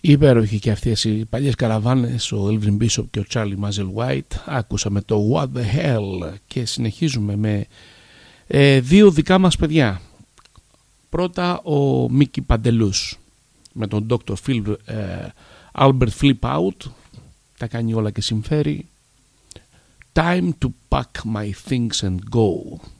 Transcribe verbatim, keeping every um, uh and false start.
Υπέροχοι και αυτές οι παλιές καραβάνες, ο Elvin Bishop και ο Charlie Mazel White. Άκουσαμε το What the Hell και συνεχίζουμε με ε, δύο δικά μας παιδιά. Πρώτα ο Μίκη Παντελούς με τον Doctor Phil ε, Albert Flip Out. Τα κάνει όλα και συμφέρει. Time to pack my things and go.